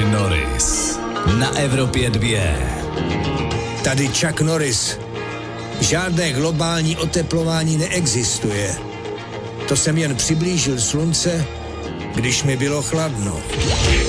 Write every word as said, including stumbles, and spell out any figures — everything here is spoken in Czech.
Norris na Evropě dvě. Tady Chuck Norris. Žádné globální oteplování neexistuje. To jsem jen přiblížil slunce, když mi bylo chladno.